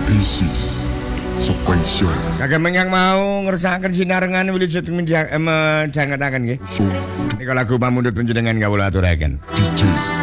This is Spesial. Kagak yang mau ngersakaken sinarengan wilujeng midhangetaken nggih. So, Nika lagu pamundhut panjenengan kawula aturaken. DJ